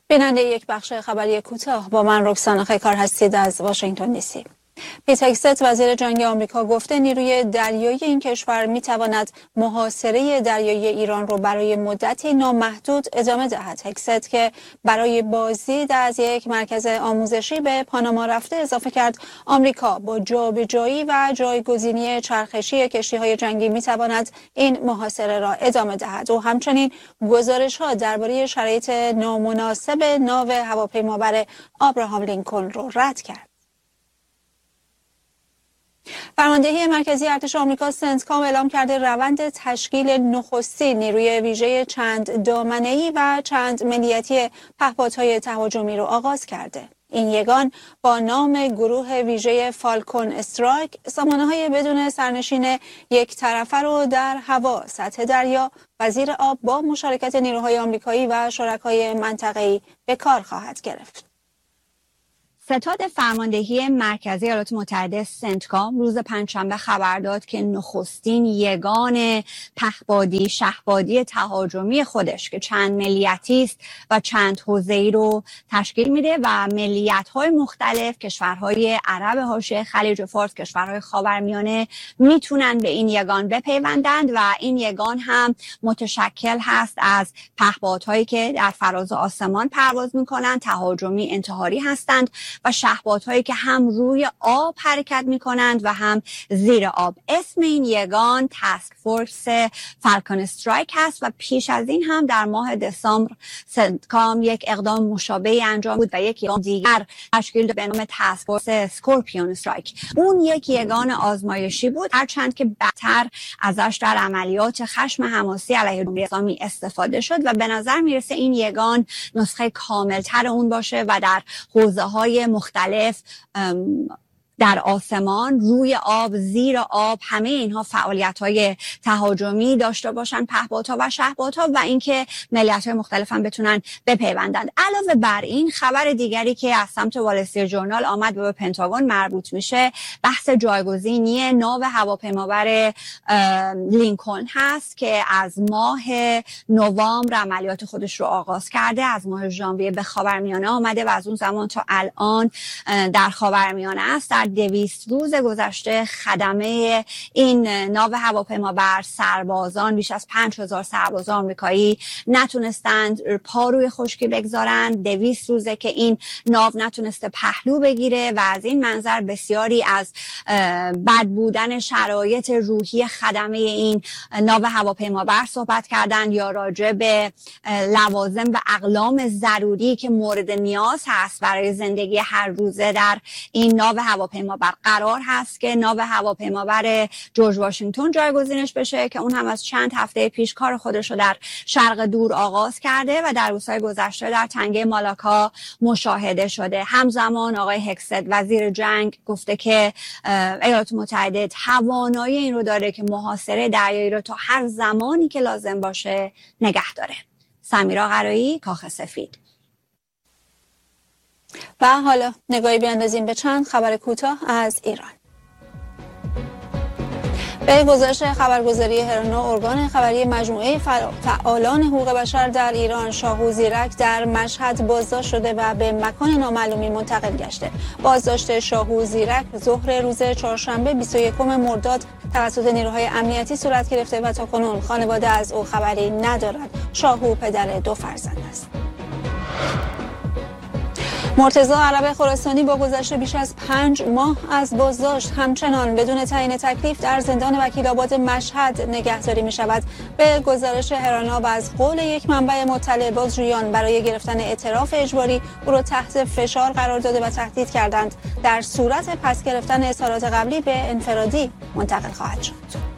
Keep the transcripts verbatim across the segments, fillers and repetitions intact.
بیننده یک بخش خبری کوتاه با من رکسانا خیکار هستید از واشنگتن دی سی. پیت هگست وزیر جنگ آمریکا گفته نیروی دریایی این کشور میتواند محاصره دریایی ایران رو برای مدتی نامحدود ادامه دهد. هگست که برای بازدید از یک مرکز آموزشی به پاناما رفته اضافه کرد آمریکا با جابجایی و جایگزینی چرخشی کشتی‌های جنگی میتواند این محاصره را ادامه دهد. و همچنین گزارش‌ها درباره شرایط نامناسب ناو هواپیمابر آبراهام لینکلن را رد کرد. فرماندهی مرکزی ارتش آمریکا سنتکام اعلام کرده روند تشکیل نخستین نیروی ویژه چند دامنه‌ای و چند ملیتی پهپادهای تهاجمی را آغاز کرده. این یگان با نام گروه ویژه فالکون استرایک سامانه‌های بدون سرنشین یک طرفه رو در هوا، سطح دریا و زیر آب با مشارکت نیروهای آمریکایی و شرکای منطقه‌ای به کار خواهد گرفت. ستاد فرماندهی مرکزی ایالات متحده سنتکام روز پنجشنبه خبر داد که نخستین یگان پهپادی شهپادی تهاجمی خودش که چند ملیتی است و چند حوزه‌ای رو تشکیل میده و ملیت‌های مختلف، کشورهای عرب حاشیه خلیج فارس، کشورهای خاورمیانه میتونن به این یگان بپیوندند و این یگان هم متشکل هست از پهپادهایی که در فراز آسمان پرواز میکنن، تهاجمی انتحاری هستند و شهپادهایی که هم روی آب حرکت می کنند و هم زیر آب. اسم این یگان تاسک فورس فالکون استرایک هست و پیش از این هم در ماه دسامبر سنتکام یک اقدام مشابهی انجام بود و یک یگان دیگر تشکیل داد به نام تاسک فورس اسکورپیون استرایک. اون یک یگان آزمایشی بود، هرچند که بعدتر ازش در عملیات خشم حماسی علیه جمهوری اسلامی استفاده شد و به نظر میرسه این یگان نسخه کاملتر اون باشه و در حوزه‌های مختلف در آسمان، روی آب، زیر آب، همه اینها فعالیت‌های تهاجمی داشته باشن، پهپادها و شهپادها و اینکه ملیت‌های مختلف هم بتونن بپیوندند. علاوه بر این خبر دیگری که از سمت وال استریت ژورنال آمد و به پنتاگون مربوط میشه بحث جایگزینی ناو هواپیمابر لینکلن هست که از ماه نوامبر عملیات خودش رو آغاز کرده، از ماه ژانویه به خاورمیانه آمده و از اون زمان تا الان در خاورمیانه است. در دویست روز گذشته خدمه این ناو هواپیمابر سربازان، بیش از پنج هزار سرباز آمریکایی نتونستند پا روی خشکی بگذارند. دویست روزه که این ناو نتونسته پهلو بگیره و از این منظر بسیاری از بد بودن شرایط روحی خدمه این ناو هواپیمابر صحبت کردند یا راجع به لوازم و اقلام ضروری که مورد نیاز هست برای زندگی هر روزه در این ناو هواپیمابر قرار هست که ناو هواپیمابر جورج واشنگتن جایگزینش بشه که اون هم از چند هفته پیش کار خودش رو در شرق دور آغاز کرده و در روزهای گذشته در تنگه مالاکا مشاهده شده. همزمان آقای هگست وزیر جنگ گفته که ایالات متحده توانایی این رو داره که محاصره دریایی رو تا هر زمانی که لازم باشه نگه داره. سمیرا قرایی، کاخ سفید. و حالا نگاهی بیاندازیم به چند خبر کوتاه از ایران. به گزارش خبرگزاری هرانا، ارگان خبری مجموعه فعالان حقوق بشر در ایران، شاهو زیرک در مشهد بازداشت شده و به مکان نامعلومی منتقل گشته. بازداشت شاهو زیرک ظهر روز چهارشنبه بیست و یکم مرداد توسط نیروهای امنیتی صورت گرفته و تاکنون خانواده از او خبری ندارد. شاهو پدر دو فرزند است. مرتضی عرب خراسانی با گذشت بیش از پنج ماه از بازداشت همچنان بدون تعیین تکلیف در زندان وکیل‌آباد مشهد نگهداری می شود. به گزارش هرانا و از قول یک منبع مطلع، بازجویان برای گرفتن اعتراف اجباری او را تحت فشار قرار داده و تهدید کردند در صورت پس گرفتن اظهارات قبلی به انفرادی منتقل خواهد شد.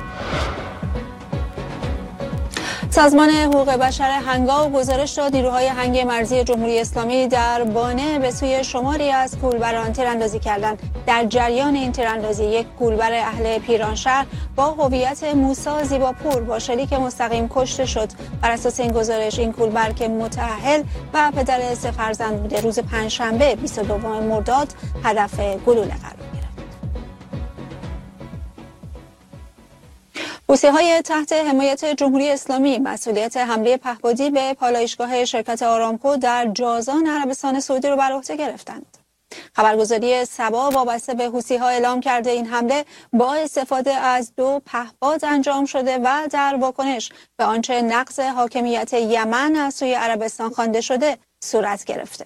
سازمان حقوق بشر هنگاو گزارش داد نیروهای هنگ مرزی جمهوری اسلامی در بانه به سوی شماری از کولبران تیراندازی کردند. در جریان این تیراندازی یک کولبر اهل پیرانشهر با هویت موسی زیباپور با شلیک مستقیم کشته شد. بر اساس این گزارش این کولبر که متأهل و پدر سه فرزند بوده، روز پنجشنبه بیست و دوم مرداد هدف گلوله قرار گرفت. حوثی‌های تحت حمایت جمهوری اسلامی مسئولیت حمله پهپادی به پالایشگاه شرکت آرامکو در جازان عربستان سعودی را بر عهده گرفتند. خبرگزاری سبا وابسته به حوثی‌ها اعلام کرده این حمله با استفاده از دو پهپاد انجام شده و در واکنش به آنچه نقض حاکمیت یمن از سوی عربستان خوانده شده صورت گرفته.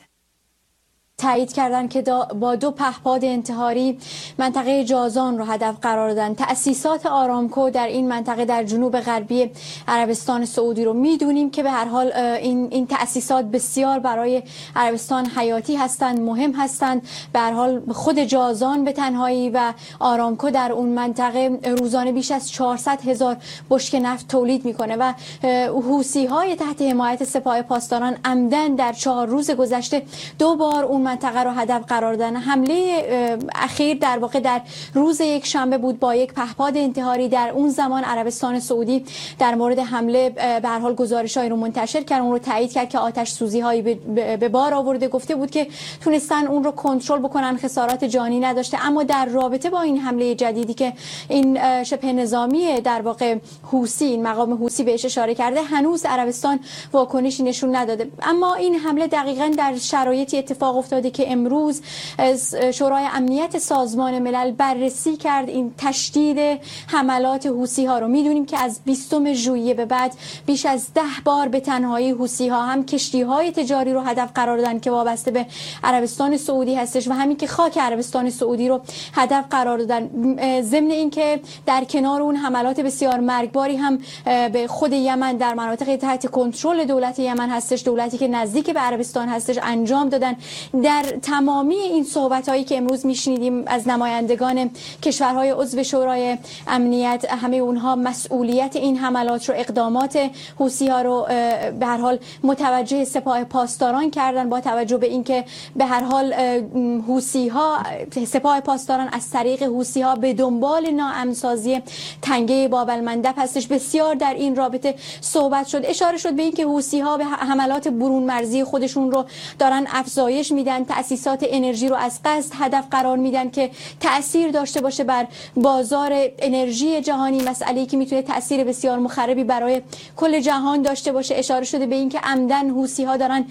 تایید کردن که با دو پهپاد انتحاری منطقه جازان رو هدف قرار دادن. تأسیسات آرامکو در این منطقه در جنوب غربی عربستان سعودی رو میدونیم که به هر حال این این تأسیسات بسیار برای عربستان حیاتی هستند، مهم هستند. به هر حال خود جازان به تنهایی و آرامکو در اون منطقه روزانه بیش از چهارصد هزار بشکه نفت تولید میکنه و حوثی‌های تحت حمایت سپاه پاسداران عمدن در چهار روز گذشته دو بار اون منطقه رو هدف قرار دادن. حمله اخیر در واقع در روز یک شنبه بود با یک پهپاد انتحاری. در اون زمان عربستان سعودی در مورد حمله به هر حال گزارش‌هایی رو منتشر کرد، اون رو تایید کرد که آتش سوزی‌هایی به بار آورده. گفته بود که تونستن اون رو کنترل بکنن، خسارات جانی نداشته. اما در رابطه با این حمله جدیدی که این شبه نظامی در واقع حوثی، این مقام حوثی بهش اشاره کرده، هنوز عربستان واکنشی نشون نداده. اما این حمله دقیقاً در شرایطی اتفاق افتاده که امروز شورای امنیت سازمان ملل بررسی کرد این تشدید حملات حوثی ها رو. میدونیم که از بیستم ژوئیه به بعد بیش از ده بار به تنهایی حوثی ها هم کشتی های تجاری رو هدف قرار دادن که وابسته به عربستان سعودی هستش و همین که خاک عربستان سعودی رو هدف قرار دادن. ضمن این که در کنار اون حملات بسیار مرگباری هم به خود یمن در مناطق تحت کنترل دولت یمن هستش، دولتی که نزدیک به عربستان هستش، انجام دادن. در تمامی این صحبت‌هایی که امروز میشنیدیم از نمایندگان کشورهای عضو شورای امنیت، همه اونها مسئولیت این حملات رو، اقدامات حوثی‌ها رو به هر حال متوجه سپاه پاسداران کردن، با توجه به اینکه به هر حال حوثی‌ها، سپاه پاسداران از طریق حوثی‌ها به دنبال ناامن‌سازی تنگه باب المندب هستش. بسیار در این رابطه صحبت شد، اشاره شد به اینکه حوثی‌ها به حملات برون مرزی خودشون رو دارن افزایش میدن، تأسیسات انرژی رو از قصد هدف قرار میدن که تأثیر داشته باشه بر بازار انرژی جهانی، مسئله‌ای که میتونه تأثیر بسیار مخربی برای کل جهان داشته باشه. اشاره شده به اینکه عمدن حوثی‌ها دارن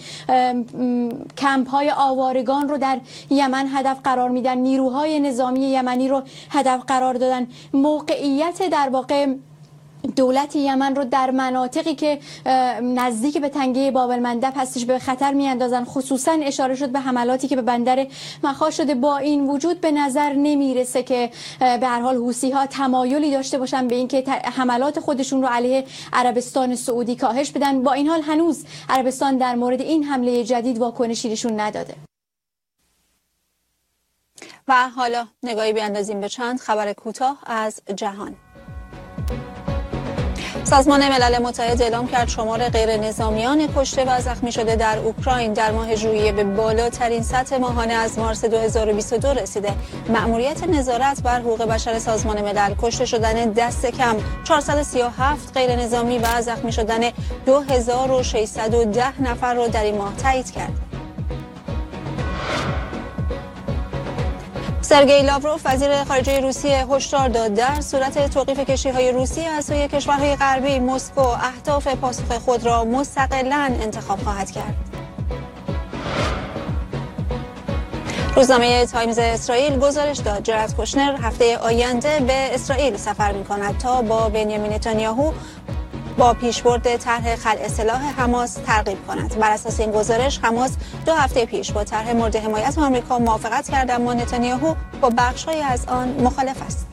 کمپ‌های آوارگان رو در یمن هدف قرار میدن، نیروهای نظامی یمنی رو هدف قرار دادن. موقعیت در واقع دولت یمن رو در مناطقی که نزدیک به تنگه باب المندب هستش به خطر میاندازن. خصوصا اشاره شد به حملاتی که به بندر مخا شده. با این وجود به نظر نمیرسه که به هر حال حوثی‌ها تمایلی داشته باشن به اینکه حملات خودشون رو علیه عربستان سعودی کاهش بدن. با این حال هنوز عربستان در مورد این حمله جدید واکنشی نشون نداده. و حالا نگاهی بیاندازیم به چند خبر کوتاه از جهان. سازمان ملل متحد اعلام کرد شمار غیر نظامیان کشته و زخمی شده در اوکراین در ماه ژوئیه به بالاترین سطح ماهانه از مارس دو هزار و بیست و دو رسیده. مأموریت نظارت بر حقوق بشر سازمان ملل کشته شدن دست کم چهارصد و سی و هفت غیر نظامی و زخمی شدن دو هزار و ششصد و ده نفر را در این ماه تایید کرد. سرگئی لاوروف وزیر خارجه روسیه هشدار داد در صورت توقیف کشتی‌های روسی از سوی کشورهای غربی مسکو اهداف پاسخ خود را مستقلاً انتخاب خواهد کرد. روزنامه تایمز اسرائیل گزارش داد جرد کوشنر هفته آینده به اسرائیل سفر می‌کند تا با بنیامین نتانیاهو با پیشبرد طرح خلع سلاح حماس ترغیب کند. بر اساس این گزارش حماس دو هفته پیش با طرح مورد حمایت آمریکا موافقت کرد، اما نتانیاهو با بخش‌هایی از آن مخالف است.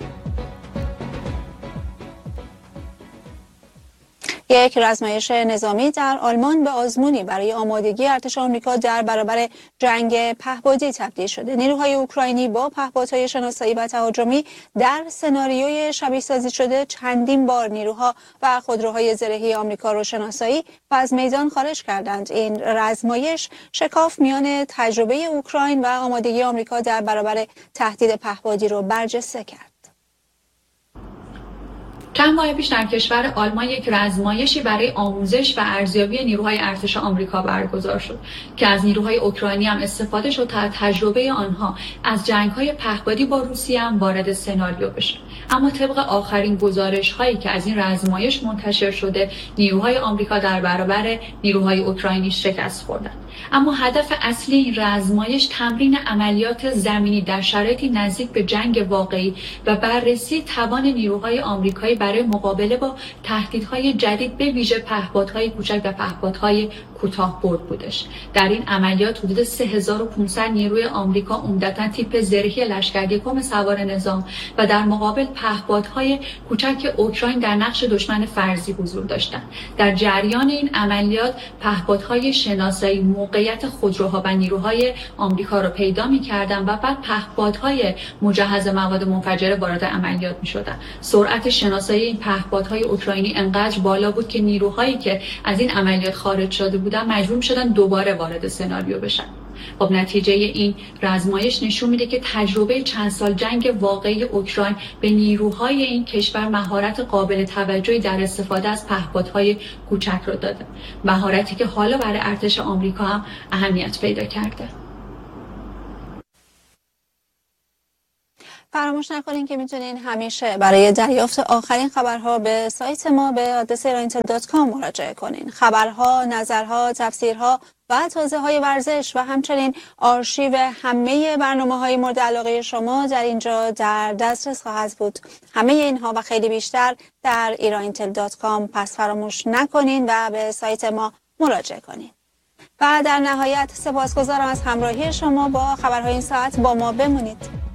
یک رزمایش نظامی در آلمان به آزمونی برای آمادگی ارتش آمریکا در برابر جنگ پهپادی تبدیل شده. نیروهای اوکراینی با پهپادهای شناسایی و تهاجمی در سناریوی شبیه سازی شده چندین بار نیروها و خودروهای زرهی آمریکا را شناسایی و از میدان خارج کردند. این رزمایش شکاف میان تجربه اوکراین و آمادگی آمریکا در برابر تهدید پهپادی را برجسته کرد. چند ماه پیش در کشور آلمان یک رزمایشی برای آموزش و ارزیابی نیروهای ارتش آمریکا برگزار شد که از نیروهای اوکراینی هم استفاده شد تا تجربه آنها از جنگ‌های پهپادی با روسیه هم وارد سناریو بشه. اما طبق آخرین گزارش‌هایی که از این رزمایش منتشر شده، نیروهای آمریکا در برابر نیروهای اوکراینی شکست خوردند. اما هدف اصلی این رزمایش تمرین عملیات زمینی در شرایطی نزدیک به جنگ واقعی و بررسی توان نیروهای آمریکایی برای مقابله با تهدیدهای جدید به ویژه پهپادهای کوچک و پهپادهای کوتاه برد بودش. در این عملیات حدود سه هزار و پانصد نیروی آمریکا عمدتاً تیپ زرهی لشکر یکم سوار نظام و در مقابل پهپادهای کوچک اوکراین در نقش دشمن فرضی حضور داشتند. در جریان این عملیات پهپادهای شناسایی موقعیت خودروها و نیروهای آمریکا را پیدا می‌کردند و بعد پهپادهای مجهز مواد منفجره وارد عملیات می‌شدند. سرعت شناسایی این پهپادهای اوکراینی انقدر بالا بود که نیروهایی که از این عملیات خارج شده بودن مجبور شدن دوباره وارد سناریو بشن. خب نتیجه این رزمایش نشون میده که تجربه چند سال جنگ واقعی اوکراین به نیروهای این کشور مهارت قابل توجهی در استفاده از پهپادهای کوچک رو داده. مهارتی که حالا برای ارتش آمریکا هم اهمیت پیدا کرده. فراموش نکنین که میتونین همیشه برای دریافت آخرین خبرها به سایت ما به آدرس ایرانتل دات کام مراجعه کنین. خبرها، نظرها، تفسیرها و توضیح‌های ورزش و همچنین آرشیو همه برنامه‌های مورد علاقه شما در اینجا در دسترس خواهد بود. همه اینها و خیلی بیشتر در ایرانتل دات کام. پس فراموش نکنین و به سایت ما مراجعه کنین. و در نهایت سپاسگزارم از همراهی شما با خبرهای این ساعت. با ما بمونید.